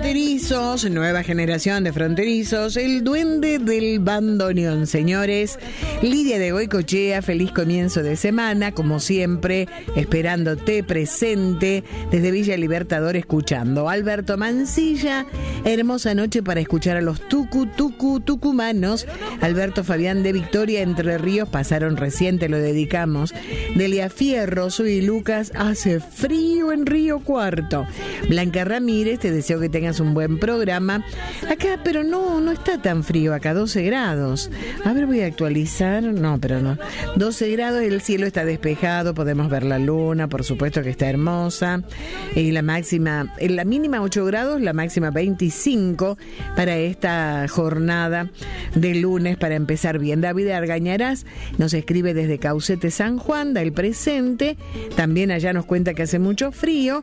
fronterizos, nueva generación de fronterizos, el duende del bandoneón, señores. Lidia de Goicoechea, feliz comienzo de semana, como siempre, esperándote presente desde Villa Libertador escuchando. Alberto Mancilla, hermosa noche para escuchar a los tucumanos. Alberto Fabián de Victoria, Entre Ríos, pasaron recién, te lo dedicamos. Delia Fierro, soy Lucas, hace frío en Río Cuarto. Blanca Ramírez, te deseo que tengas un buen programa. Acá, pero no está tan frío acá, 12 grados. A ver, voy a actualizar. No, pero no. 12 grados, el cielo está despejado, podemos ver la luna, por supuesto que está hermosa. Y la máxima, la mínima 8 grados, la máxima 25 para esta jornada de lunes para empezar bien. David Argañarás nos escribe desde Caucete, San Juan, da el presente. También allá nos cuenta que hace mucho frío.